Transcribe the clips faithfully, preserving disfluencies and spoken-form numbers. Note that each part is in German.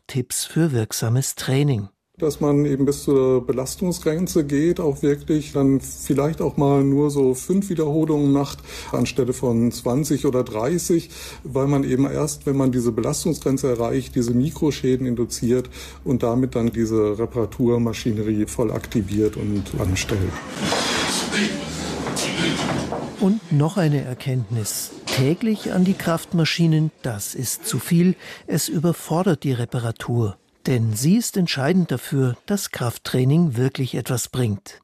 Tipps für wirksames Training. Dass man eben bis zur Belastungsgrenze geht, auch wirklich dann vielleicht auch mal nur so fünf Wiederholungen macht, anstelle von zwanzig oder dreißig, weil man eben erst, wenn man diese Belastungsgrenze erreicht, diese Mikroschäden induziert und damit dann diese Reparaturmaschinerie voll aktiviert und anstellt. Und noch eine Erkenntnis. Täglich an die Kraftmaschinen, das ist zu viel. Es überfordert die Reparatur. Denn sie ist entscheidend dafür, dass Krafttraining wirklich etwas bringt.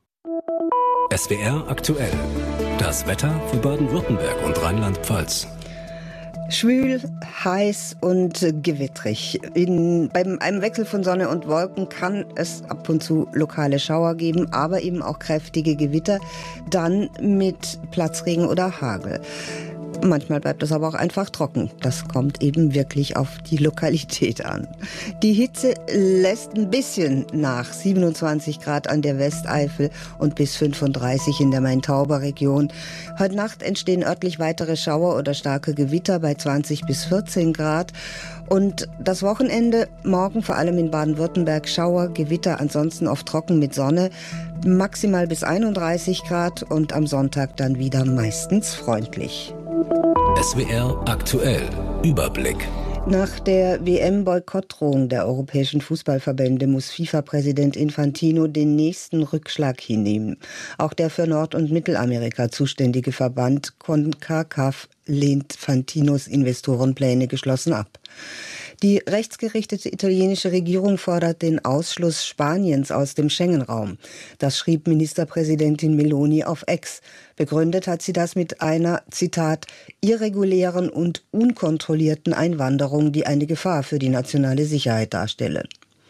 S W R aktuell. Das Wetter für Baden-Württemberg und Rheinland-Pfalz. Schwül, heiß und gewittrig. In, beim einem Wechsel von Sonne und Wolken kann es ab und zu lokale Schauer geben, aber eben auch kräftige Gewitter, dann mit Platzregen oder Hagel. Manchmal bleibt es aber auch einfach trocken. Das kommt eben wirklich auf die Lokalität an. Die Hitze lässt ein bisschen nach. siebenundzwanzig Grad an der Westeifel und bis fünfunddreißig in der Main-Tauber-Region. Heute Nacht entstehen örtlich weitere Schauer oder starke Gewitter bei zwanzig bis vierzehn Grad. Und das Wochenende, morgen vor allem in Baden-Württemberg Schauer, Gewitter, ansonsten oft trocken mit Sonne, maximal bis einunddreißig Grad und am Sonntag dann wieder meistens freundlich. S W R aktuell. Überblick. Nach der W M-Boykottdrohung der europäischen Fußballverbände muss FIFA-Präsident Infantino den nächsten Rückschlag hinnehmen. Auch der für Nord- und Mittelamerika zuständige Verband CONCACAF lehnt Infantinos Investorenpläne geschlossen ab. Die rechtsgerichtete italienische Regierung fordert den Ausschluss Spaniens aus dem Schengen-Raum. Das schrieb Ministerpräsidentin Meloni auf X. Begründet hat sie das mit einer, Zitat, irregulären und unkontrollierten Einwanderung, die eine Gefahr für die nationale Sicherheit darstelle.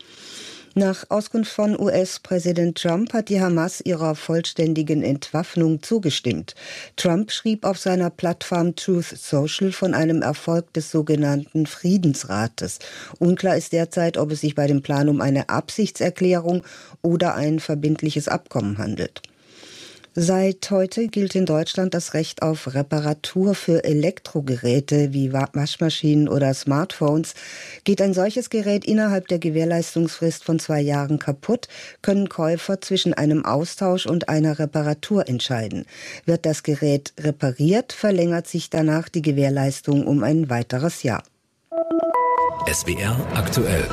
Nach Auskunft von U S-Präsident Trump hat die Hamas ihrer vollständigen Entwaffnung zugestimmt. Trump schrieb auf seiner Plattform Truth Social von einem Erfolg des sogenannten Friedensrates. Unklar ist derzeit, ob es sich bei dem Plan um eine Absichtserklärung oder ein verbindliches Abkommen handelt. Seit heute gilt in Deutschland das Recht auf Reparatur für Elektrogeräte wie Waschmaschinen oder Smartphones. Geht ein solches Gerät innerhalb der Gewährleistungsfrist von zwei Jahren kaputt, können Käufer zwischen einem Austausch und einer Reparatur entscheiden. Wird das Gerät repariert, verlängert sich danach die Gewährleistung um ein weiteres Jahr. S W R aktuell.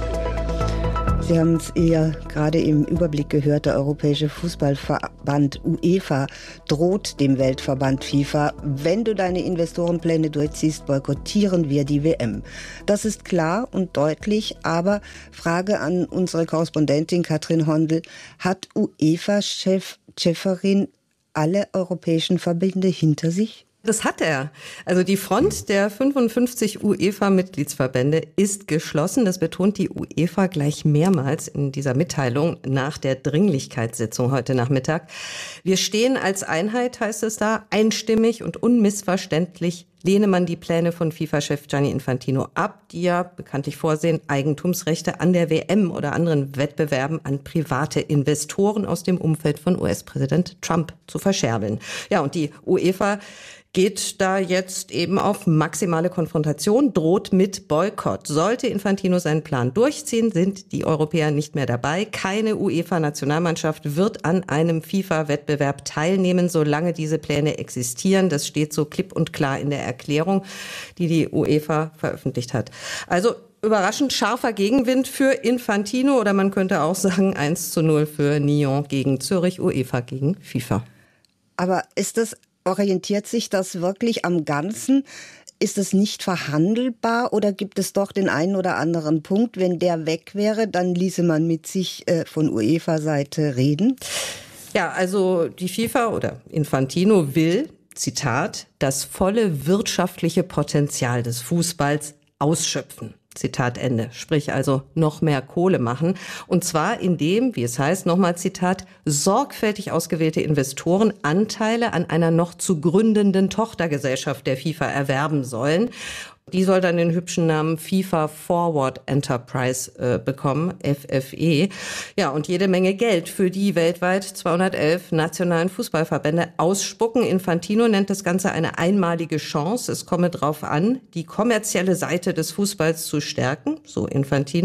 Sie haben es ja gerade im Überblick gehört, der Europäische Fußballverband UEFA droht dem Weltverband FIFA: Wenn du deine Investorenpläne durchziehst, boykottieren wir die W M. Das ist klar und deutlich, aber Frage an unsere Korrespondentin Katrin Hondel: Hat UEFA-Chef Ceferin alle europäischen Verbände hinter sich? Das hat er. Also die Front der fünfundfünfzig UEFA-Mitgliedsverbände ist geschlossen. Das betont die UEFA gleich mehrmals in dieser Mitteilung nach der Dringlichkeitssitzung heute Nachmittag. Wir stehen als Einheit, heißt es da, einstimmig und unmissverständlich lehne man die Pläne von FIFA-Chef Gianni Infantino ab, die ja bekanntlich vorsehen, Eigentumsrechte an der W M oder anderen Wettbewerben an private Investoren aus dem Umfeld von U S-Präsident Trump zu verscherbeln. Ja, und die UEFA geht da jetzt eben auf maximale Konfrontation, droht mit Boykott. Sollte Infantino seinen Plan durchziehen, sind die Europäer nicht mehr dabei. Keine UEFA-Nationalmannschaft wird an einem FIFA-Wettbewerb teilnehmen, solange diese Pläne existieren. Das steht so klipp und klar in der Erklärung, die die UEFA veröffentlicht hat. Also überraschend scharfer Gegenwind für Infantino, oder man könnte auch sagen eins zu null für Nyon gegen Zürich, UEFA gegen FIFA. Aber ist das Orientiert sich das wirklich am Ganzen? Ist es nicht verhandelbar oder gibt es doch den einen oder anderen Punkt, wenn der weg wäre, dann ließe man mit sich äh, von UEFA-Seite reden? Ja, also die FIFA oder Infantino will, Zitat, das volle wirtschaftliche Potenzial des Fußballs ausschöpfen. Zitat Ende. Sprich also noch mehr Kohle machen. Und zwar indem, wie es heißt, nochmal Zitat, sorgfältig ausgewählte Investoren Anteile an einer noch zu gründenden Tochtergesellschaft der FIFA erwerben sollen. Die soll dann den hübschen Namen FIFA Forward Enterprise äh, bekommen, F F E. Ja, und jede Menge Geld für die weltweit zweihundertelf nationalen Fußballverbände ausspucken. Infantino nennt das Ganze eine einmalige Chance. Es komme darauf an, die kommerzielle Seite des Fußballs zu stärken, so Infantino.